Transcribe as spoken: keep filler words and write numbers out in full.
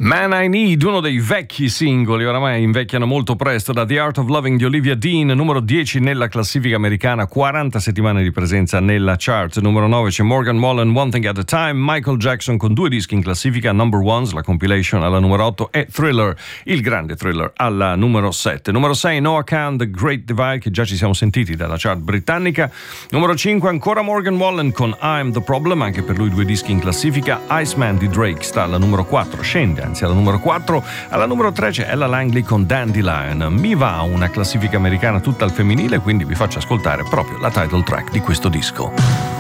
Man I Need, uno dei vecchi singoli, oramai invecchiano molto presto, da The Art of Loving di Olivia Dean, numero dieci nella classifica americana, quaranta settimane di presenza nella chart. Numero nove c'è Morgan Wallen, One Thing at a Time. Michael Jackson con due dischi in classifica, Number Ones, la compilation alla numero otto, e Thriller, il grande Thriller, alla numero sette. Numero sei Noah Kahan, The Great Divide, che già ci siamo sentiti dalla chart britannica. Numero cinque ancora Morgan Wallen con I'm the Problem, anche per lui due dischi in classifica. Iceman di Drake sta alla numero quattro, scende anzi alla numero quattro. Alla numero tre c'è Ella Langley con Dandelion. Mi va una classifica americana tutta al femminile, quindi vi faccio ascoltare proprio la title track di questo disco.